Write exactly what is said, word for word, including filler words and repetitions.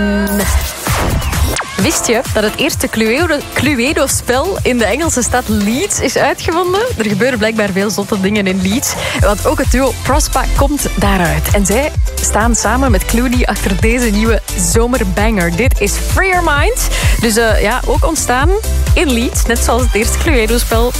Wist je dat het eerste Cluedo, Cluedo-spel in de Engelse stad Leeds is uitgevonden? Er gebeuren blijkbaar veel zotte dingen in Leeds. Want ook het duo Prospa komt daaruit. En zij staan samen met Clooney achter deze nieuwe zomerbanger. Dit is Free Your Mind. Dus uh, ja, ook ontstaan in Leeds. Net zoals het eerste Cluedo-spel.